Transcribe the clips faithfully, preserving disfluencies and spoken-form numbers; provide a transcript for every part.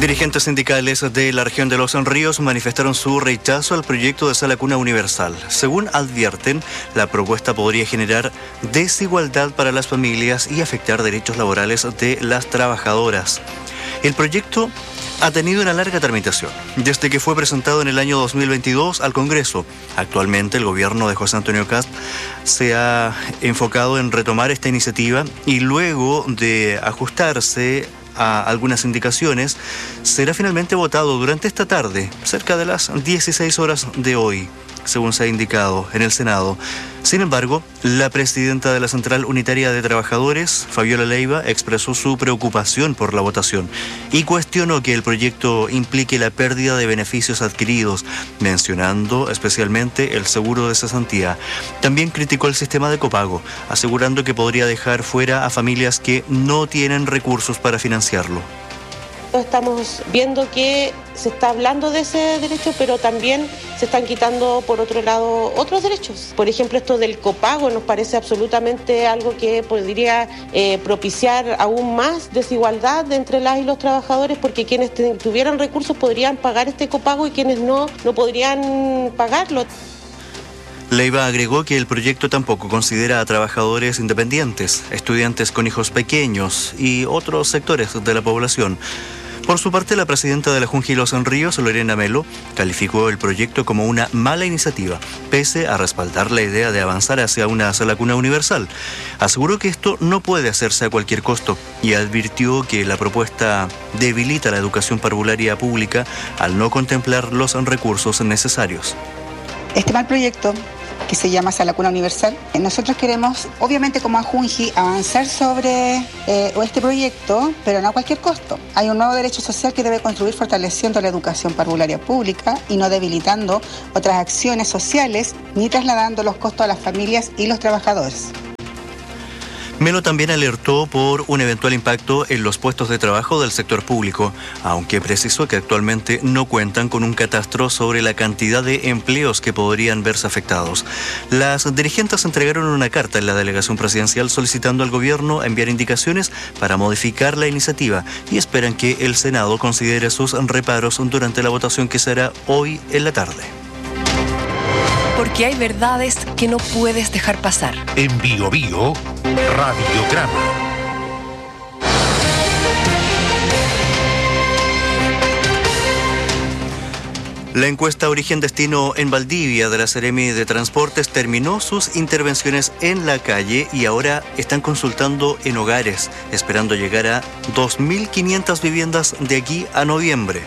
Dirigentes sindicales de la región de Los Ríos manifestaron su rechazo al proyecto de Sala Cuna Universal. Según advierten, la propuesta podría generar desigualdad para las familias y afectar derechos laborales de las trabajadoras. El proyecto ha tenido una larga tramitación, desde que fue presentado en el año dos mil veintidós al Congreso. Actualmente el gobierno de José Antonio Kast se ha enfocado en retomar esta iniciativa y luego de ajustarse a algunas indicaciones, será finalmente votado durante esta tarde, cerca de las dieciséis horas de hoy, según se ha indicado en el Senado. Sin embargo, la presidenta de la Central Unitaria de Trabajadores, Fabiola Leiva, expresó su preocupación por la votación y cuestionó que el proyecto implique la pérdida de beneficios adquiridos, mencionando especialmente el seguro de cesantía. También criticó el sistema de copago, asegurando que podría dejar fuera a familias que no tienen recursos para financiarlo. Estamos viendo que se está hablando de ese derecho, pero también se están quitando, por otro lado, otros derechos. Por ejemplo, esto del copago nos parece absolutamente algo que podría eh, propiciar aún más desigualdad entre las y los trabajadores, porque quienes tuvieran recursos podrían pagar este copago y quienes no, no podrían pagarlo. Leiva agregó que el proyecto tampoco considera a trabajadores independientes, estudiantes con hijos pequeños y otros sectores de la población. Por su parte, la presidenta de la Junji Los Ríos, Lorena Melo, calificó el proyecto como una mala iniciativa, pese a respaldar la idea de avanzar hacia una Sala Cuna Universal. Aseguró que esto no puede hacerse a cualquier costo y advirtió que la propuesta debilita la educación parvularia pública al no contemplar los recursos necesarios. Este mal proyecto, que se llama Sala Cuna Universal, nosotros queremos, obviamente como Ajunji, avanzar sobre eh, este proyecto, pero no a cualquier costo. Hay un nuevo derecho social que debe construir fortaleciendo la educación parvularia pública y no debilitando otras acciones sociales ni trasladando los costos a las familias y los trabajadores. Melo también alertó por un eventual impacto en los puestos de trabajo del sector público, aunque precisó que actualmente no cuentan con un catastro sobre la cantidad de empleos que podrían verse afectados. Las dirigentes entregaron una carta en la delegación presidencial solicitando al gobierno enviar indicaciones para modificar la iniciativa y esperan que el Senado considere sus reparos durante la votación que será hoy en la tarde. Porque hay verdades que no puedes dejar pasar. En Bio Bio, Radiograma. La encuesta Origen-Destino en Valdivia de la Seremi de Transportes terminó sus intervenciones en la calle y ahora están consultando en hogares, esperando llegar a dos mil quinientas viviendas de aquí a noviembre.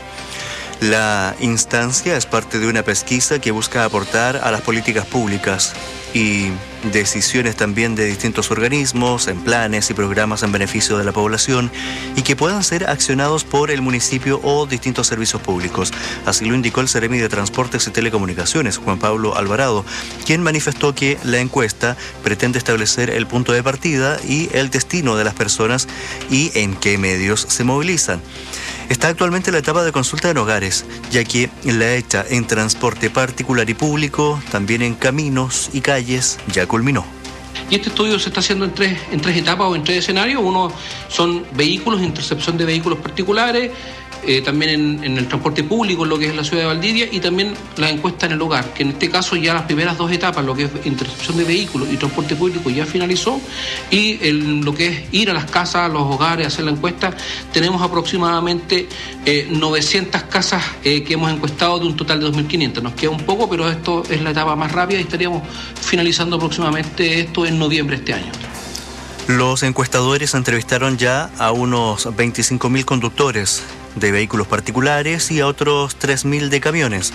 La instancia es parte de una pesquisa que busca aportar a las políticas públicas y decisiones también de distintos organismos en planes y programas en beneficio de la población y que puedan ser accionados por el municipio o distintos servicios públicos. Así lo indicó el Seremi de Transportes y Telecomunicaciones, Juan Pablo Alvarado, quien manifestó que la encuesta pretende establecer el punto de partida y el destino de las personas y en qué medios se movilizan. Está actualmente en la etapa de consulta en hogares, ya que la hecha en transporte particular y público, también en caminos y calles, ya culminó. Y este estudio se está haciendo en tres, en tres etapas o en tres escenarios. Uno son vehículos, intercepción de vehículos particulares, eh, también en, en el transporte público, en lo que es la ciudad de Valdivia, y también la encuesta en el hogar, que en este caso ya las primeras dos etapas, lo que es intercepción de vehículos y transporte público, ya finalizó, y el, lo que es ir a las casas, a los hogares, hacer la encuesta, tenemos aproximadamente eh, novecientas casas eh, que hemos encuestado de un total de dos mil quinientas. Nos queda un poco, pero esto es la etapa más rápida y estaríamos finalizando aproximadamente esto en noviembre de este año. Los encuestadores entrevistaron ya a unos veinticinco mil conductores de vehículos particulares y a otros tres mil de camiones.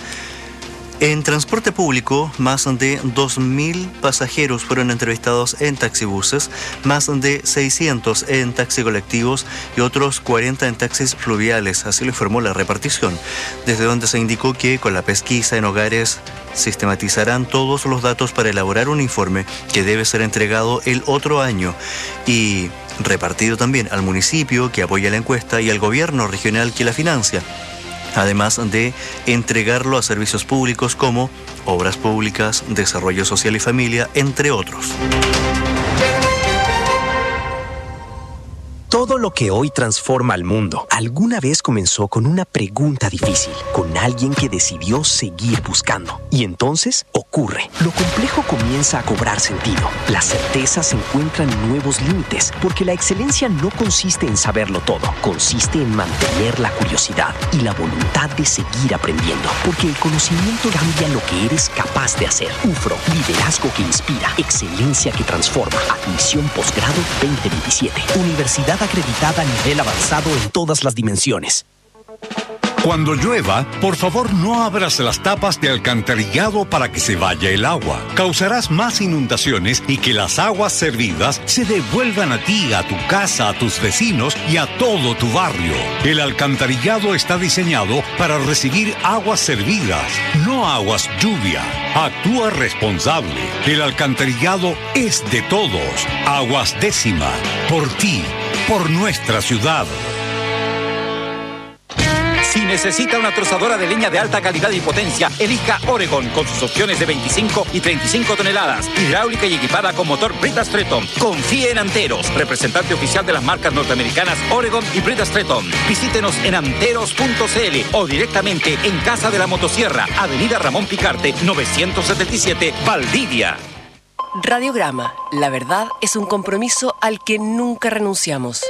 En transporte público, más de dos mil pasajeros fueron entrevistados en taxibuses, más de seiscientos en taxi colectivos y otros cuarenta en taxis fluviales, así lo informó la repartición, desde donde se indicó que con la pesquisa en hogares sistematizarán todos los datos para elaborar un informe que debe ser entregado el otro año y repartido también al municipio que apoya la encuesta y al gobierno regional que la financia, además de entregarlo a servicios públicos como obras públicas, desarrollo social y familia, entre otros. Todo lo que hoy transforma al mundo alguna vez comenzó con una pregunta difícil, con alguien que decidió seguir buscando. Y entonces ocurre. Lo complejo comienza a cobrar sentido. Las certezas encuentran nuevos límites, porque la excelencia no consiste en saberlo todo, consiste en mantener la curiosidad y la voluntad de seguir aprendiendo, porque el conocimiento cambia lo que eres capaz de hacer. U F R O, liderazgo que inspira, excelencia que transforma. Admisión posgrado veinte veintisiete. Universidad acreditada a nivel avanzado en todas las dimensiones. Cuando llueva, por favor no abras las tapas de alcantarillado para que se vaya el agua. Causarás más inundaciones y que las aguas servidas se devuelvan a ti, a tu casa, a tus vecinos y a todo tu barrio. El alcantarillado está diseñado para recibir aguas servidas, no aguas lluvia. Actúa responsable. El alcantarillado es de todos. Aguas Décima. Por ti, por nuestra ciudad. Si necesita una trozadora de leña de alta calidad y potencia, elija Oregon con sus opciones de veinticinco y treinta y cinco toneladas, hidráulica y equipada con motor Brita Stretton. Confíe en Anteros, representante oficial de las marcas norteamericanas Oregon y Brita Stretton. Visítenos en anteros punto c l o directamente en Casa de la Motosierra, Avenida Ramón Picarte, novecientos setenta y siete, Valdivia. Radiograma, la verdad es un compromiso al que nunca renunciamos.